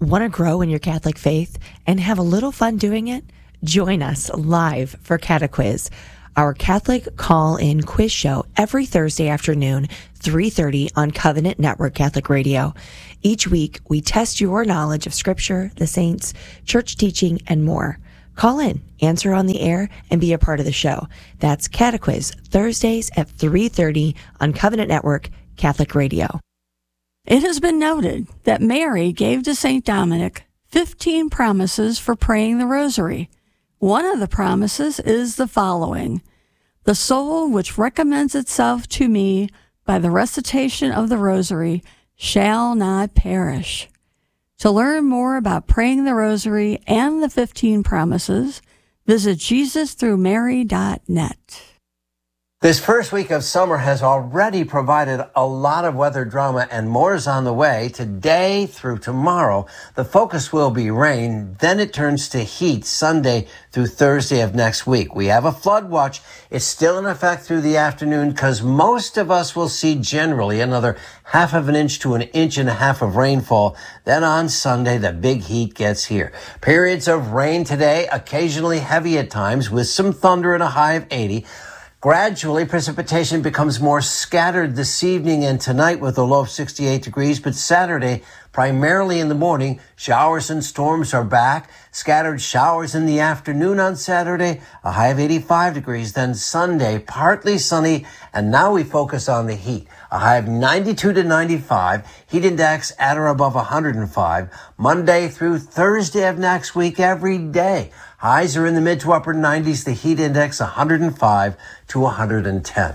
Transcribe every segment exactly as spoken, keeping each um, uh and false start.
Want to grow in your Catholic faith and have a little fun doing it? Join us live for Catequiz, our Catholic call-in quiz show every Thursday afternoon, three thirty on Covenant Network Catholic Radio. Each week, we test your knowledge of Scripture, the saints, church teaching, and more. Call in, answer on the air, and be a part of the show. That's Catequiz, Thursdays at three thirty on Covenant Network Catholic Radio. It has been noted that Mary gave to Saint Dominic fifteen promises for praying the rosary. One of the promises is the following: "The soul which recommends itself to me by the recitation of the rosary shall not perish." To learn more about praying the rosary and the fifteen promises, visit Jesus through Mary dot net. This first week of summer has already provided a lot of weather drama, and more is on the way. Today through tomorrow, the focus will be rain. Then it turns to heat Sunday through Thursday of next week. We have a flood watch. It's still in effect through the afternoon because most of us will see generally another half of an inch to an inch and a half of rainfall. Then on Sunday, the big heat gets here. Periods of rain today, occasionally heavy at times with some thunder and a high of eighty. Gradually, precipitation becomes more scattered this evening and tonight with a low of sixty-eight degrees, but Saturday, primarily in the morning, showers and storms are back. Scattered showers in the afternoon on Saturday, a high of eighty-five degrees. Then Sunday, partly sunny, and now we focus on the heat. A high of ninety-two to ninety-five, heat index at or above one hundred five. Monday through Thursday of next week, every day. Highs are in the mid to upper nineties, the heat index one hundred five to one hundred ten.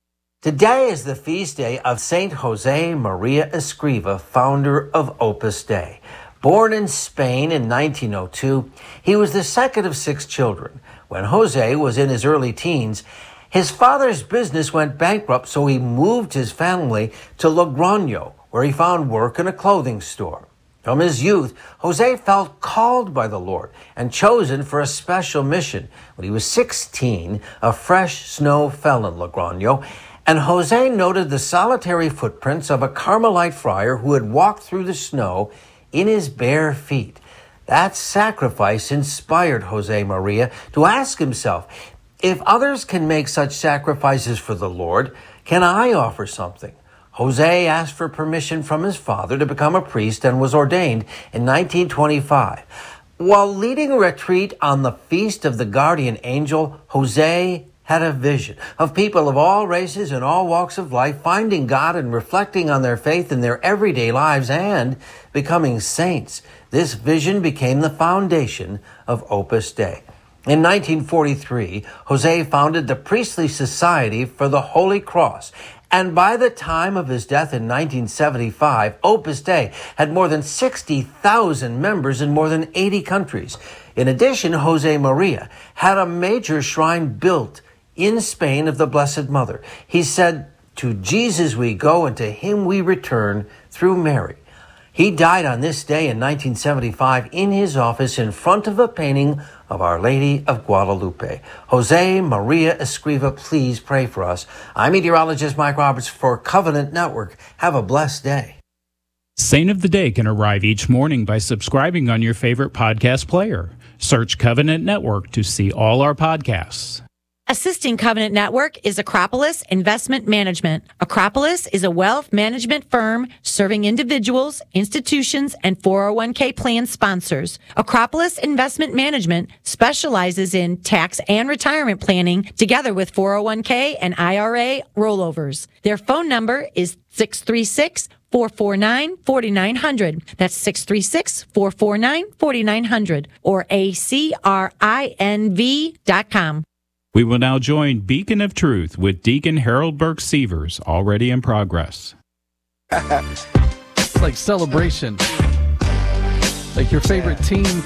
Today is the feast day of Saint Jose Maria Escriva, founder of Opus Dei. Born in Spain in nineteen oh two, he was the second of six children. When Jose was in his early teens, his father's business went bankrupt, so he moved his family to Logroño, where he found work in a clothing store. From his youth, Jose felt called by the Lord and chosen for a special mission. When he was sixteen, a fresh snow fell in Logroño, and Jose noted the solitary footprints of a Carmelite friar who had walked through the snow in his bare feet. That sacrifice inspired Jose Maria to ask himself, if others can make such sacrifices for the Lord, can I offer something? Jose asked for permission from his father to become a priest and was ordained in nineteen twenty-five. While leading a retreat on the Feast of the Guardian Angel, Jose had a vision of people of all races and all walks of life finding God and reflecting on their faith in their everyday lives and becoming saints. This vision became the foundation of Opus Dei. In nineteen forty-three, Jose founded the Priestly Society for the Holy Cross, and by the time of his death in nineteen seventy-five, Opus Dei had more than sixty thousand members in more than eighty countries. In addition, Jose Maria had a major shrine built in Spain of the Blessed Mother. He said, "To Jesus we go, and to him we return through Mary." He died on this day in nineteen seventy-five in his office in front of a painting of Our Lady of Guadalupe. Jose Maria Escriva, please pray for us. I'm meteorologist Mike Roberts for Covenant Network. Have a blessed day. Saint of the Day can arrive each morning by subscribing on your favorite podcast player. Search Covenant Network to see all our podcasts. Assisting Covenant Network is Acropolis Investment Management. Acropolis is a wealth management firm serving individuals, institutions, and four oh one k plan sponsors. Acropolis Investment Management specializes in tax and retirement planning together with four oh one k and I R A rollovers. Their phone number is six three six, four four nine, four nine zero zero. That's six three six, four four nine, four nine zero zero or A C R I N V dot com. We will now join Beacon of Truth with Deacon Harold Burke Sievers, already in progress. It's like celebration. Like your favorite team